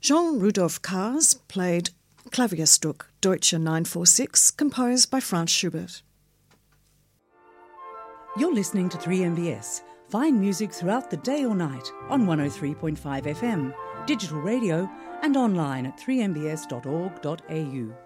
Jean-Rudolph Kahrs played Klavierstück Deutsche 946, composed by Franz Schubert. You're listening to 3MBS. Find music throughout the day or night on 103.5 FM, digital radio and online at 3mbs.org.au.